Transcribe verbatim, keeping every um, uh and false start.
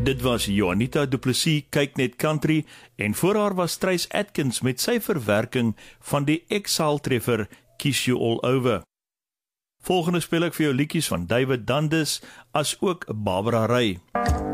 Dit was Juanita Du Plessis, Kyk Net Country, en voor haar was Trace Atkins met sy verwerking van die Exile treffer Kiss You All Over. Volgende speel ek vir jou liedjies van David Dundas, as ook Barbara Ray.